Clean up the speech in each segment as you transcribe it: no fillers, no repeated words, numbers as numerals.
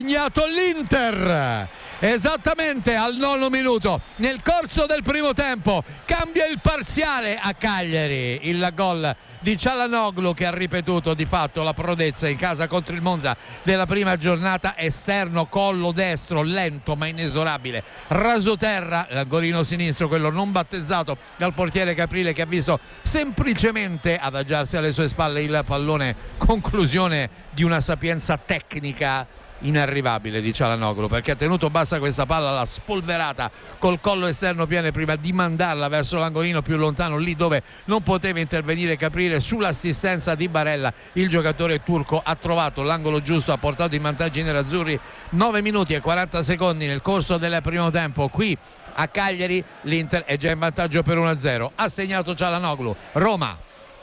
segnato l'Inter esattamente al 9° minuto. Nel corso del primo tempo cambia il parziale a Cagliari. Il gol di Çalhanoğlu, che ha ripetuto di fatto la prodezza in casa contro il Monza della prima giornata. Esterno, collo destro, lento ma inesorabile, rasoterra, l'angolino sinistro, quello non battezzato dal portiere Caprile, che ha visto semplicemente adagiarsi alle sue spalle il pallone. Conclusione di una sapienza tecnica inarrivabile di Çalhanoğlu, perché ha tenuto bassa questa palla, l'ha spolverata col collo esterno pieno prima di mandarla verso l'angolino più lontano, lì dove non poteva intervenire Caprile. Sull'assistenza di Barella il giocatore turco ha trovato l'angolo giusto, ha portato in vantaggio i nerazzurri. 9 minuti e 40 secondi nel corso del primo tempo qui a Cagliari. L'Inter è già in vantaggio per 1-0. Ha segnato Çalhanoğlu. Roma.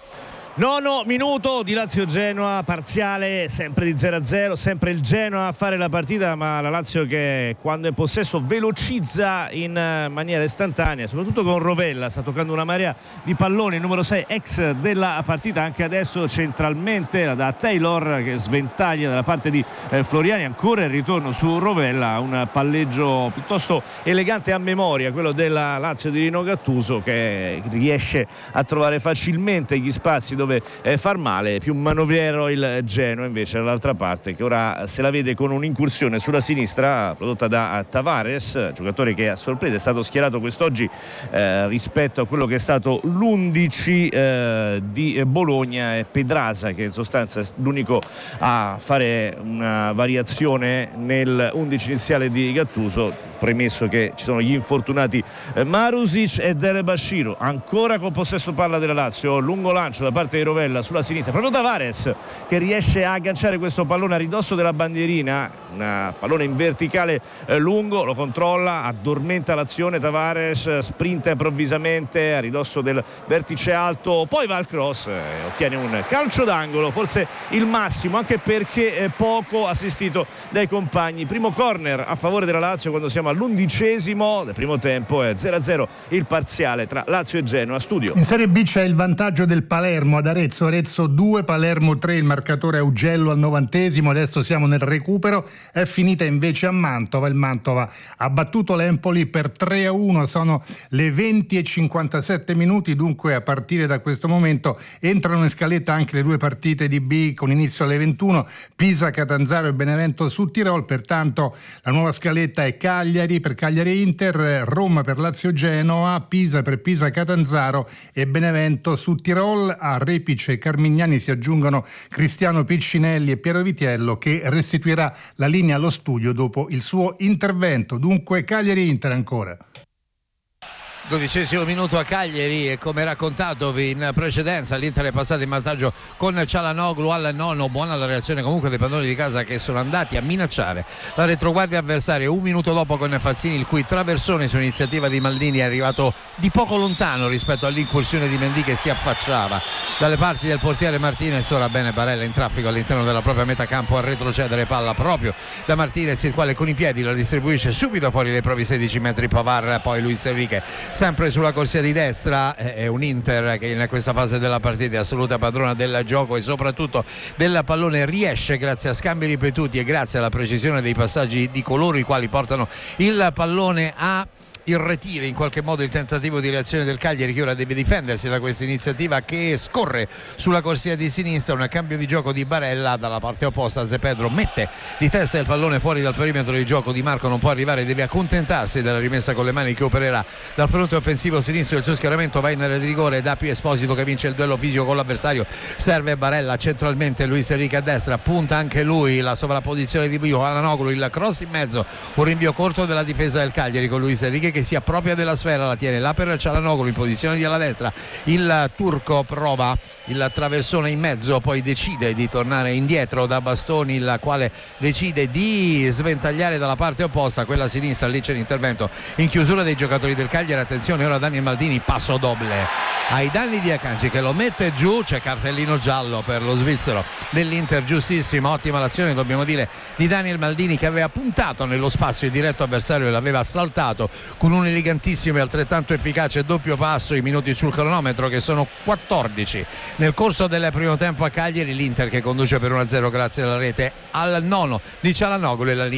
9° minuto di Lazio-Genoa, parziale sempre di 0-0, sempre il Genoa a fare la partita, ma la Lazio che quando è in possesso velocizza in maniera istantanea, soprattutto con Rovella, sta toccando una marea di palloni, il numero 6 ex della partita anche adesso centralmente da Taylor, che sventaglia dalla parte di Floriani. Ancora il ritorno su Rovella, un palleggio piuttosto elegante a memoria, quello della Lazio di Rino Gattuso, che riesce a trovare facilmente gli spazi dove far male. Più manovriero il Genoa invece dall'altra parte, che ora se la vede con un'incursione sulla sinistra prodotta da Tavares, giocatore che a sorpresa è stato schierato quest'oggi rispetto a quello che è stato l'11 di Bologna, e Pedraza, che in sostanza è l'unico a fare una variazione nel 11 iniziale di Gattuso, premesso che ci sono gli infortunati Marusic e Dele-Bashiru. Ancora con possesso palla della Lazio, lungo lancio da parte di Rovella sulla sinistra, proprio Tavares che riesce a agganciare questo pallone a ridosso della bandierina, un pallone in verticale lungo, lo controlla, addormenta l'azione Tavares, sprinta improvvisamente a ridosso del vertice alto, poi va al cross e ottiene un calcio d'angolo, forse il massimo, anche perché poco assistito dai compagni. Primo corner a favore della Lazio quando siamo all'11° del primo tempo, è 0-0 il parziale tra Lazio e Genoa. Studio. In Serie B c'è il vantaggio del Palermo ad Arezzo 2, Palermo 3, il marcatore Augello al 90°. Adesso siamo nel recupero, è finita invece a Mantova. Il Mantova ha battuto l'Empoli per 3-1, sono le 20:57 minuti, dunque a partire da questo momento entrano in scaletta anche le due partite di B con inizio alle 21, Pisa, Catanzaro e Benevento su Tirol. Pertanto la nuova scaletta è Cagliari per Cagliari Inter, Roma per Lazio Genoa, Pisa per Pisa Catanzaro e Benevento su Tirol. A Repice e Carmignani si aggiungono Cristiano Piccinelli e Piero Vitiello, che restituirà la linea allo studio dopo il suo intervento. Dunque Cagliari Inter ancora. 12° minuto a Cagliari, e come raccontatovi in precedenza l'Inter è passato in vantaggio con Çalhanoğlu al 9°. Buona la reazione comunque dei padroni di casa, che sono andati a minacciare la retroguardia avversaria. Un minuto dopo con Fazzini, il cui traversone su iniziativa di Maldini è arrivato di poco lontano rispetto all'incursione di Mendy, che si affacciava dalle parti del portiere Martinez. Ora bene Barella in traffico all'interno della propria metà campo a retrocedere palla proprio da Martinez, il quale con i piedi la distribuisce subito fuori dai propri 16 metri. Pavard, poi Luis Enrique sempre sulla corsia di destra. È un Inter che in questa fase della partita è assoluta padrona del gioco e soprattutto del pallone. Riesce, grazie a scambi ripetuti e grazie alla precisione dei passaggi di coloro i quali portano il pallone a irretire in qualche modo il tentativo di reazione del Cagliari, che ora deve difendersi da questa iniziativa che scorre sulla corsia di sinistra. Un cambio di gioco di Barella dalla parte opposta. Zepedro mette di testa il pallone fuori dal perimetro di gioco. Di Marco non può arrivare, deve accontentarsi della rimessa con le mani che opererà dal fronte offensivo sinistro. Il suo schieramento va in area di rigore da Più Esposito, che vince il duello fisico con l'avversario. Serve Barella centralmente, Luis Enrique a destra, punta anche lui la sovrapposizione di Çalhanoğlu, il cross in mezzo, un rinvio corto della difesa del Cagliari con Luis Enrique che si appropria della sfera, la tiene là per Çalhanoğlu in posizione di alla destra. Il turco prova il traversone in mezzo, poi decide di tornare indietro da Bastoni, il quale decide di sventagliare dalla parte opposta, quella sinistra. Lì c'è l'intervento in chiusura dei giocatori del Cagliari. Attenzione ora Daniel Maldini, passo doble ai danni di Akanji che lo mette giù. C'è cartellino giallo per lo svizzero dell'Inter, giustissimo. Ottima l'azione, dobbiamo dire, di Daniel Maldini, che aveva puntato nello spazio il diretto avversario e l'aveva saltato con un elegantissimo e altrettanto efficace doppio passo, i minuti sul cronometro che sono 14 nel corso del primo tempo a Cagliari. L'Inter che conduce per 1-0 grazie alla rete al nono di Cialanoglu e la